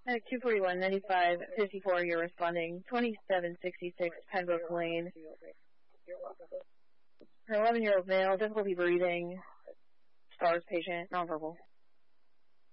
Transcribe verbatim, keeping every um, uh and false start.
At two forty-one, ninety-five fifty-four, you're responding. twenty-seven sixty-six, Pembroke Lane. Her eleven-year-old male, difficulty breathing, stars patient, nonverbal.